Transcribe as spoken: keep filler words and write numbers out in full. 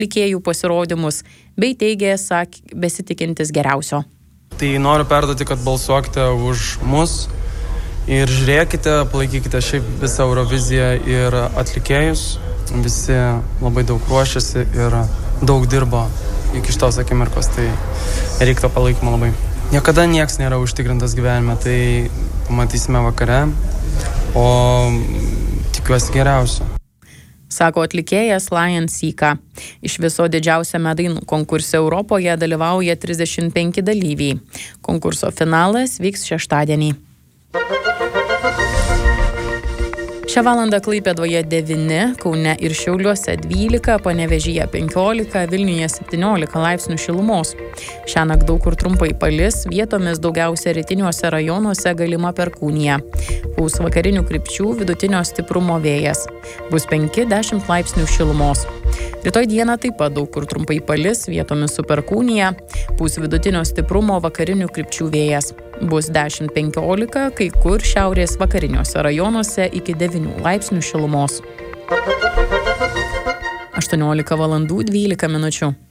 atlikėjų pasirodymus, bei teigė, sak, besitikintis geriausio. Tai noriu perduoti, kad balsuokite už mus ir žiūrėkite, palaikykite šiaip visą Euroviziją ir atlikėjus. Visi labai daug ruošiasi ir daug dirbo iki šitos akimirkos, tai reikia to palaikymo labai. Niekada nieks nėra užtikrintas gyvenime, tai pamatysime vakare, o tikiuosi geriausio. Sako atlikėjas Lion Sika. Iš viso didžiausiame dainų konkurse Europoje dalyvauja trisdešimt penki dalyviai. Konkurso finalas vyks šeštadienį. Šią valandą Klaipėdoje devyni, Kaune ir Šiauliuose dvylika, Panevėžyje penkiolika, Vilniuje septyniolika laipsnių šilumos. Šiąnakt daug kur trumpai palis, vietomis daugiausia rytiniuose rajonuose galima perkūnija. Pūs vakarinių krypčių vidutinio stiprumo vėjas. Bus penki dešimt laipsnių šilumos. Rytoj dieną taip pat daug kur trumpai palis, vietomis su perkūnija. Pūs vidutinio stiprumo vakarinių krypčių vėjas. Bus dešimt penkiolika, kai kur šiaurės vakariniuose rajonuose iki devynių laipsnių šilumos. aštuoniolika valandų dvylika minučių.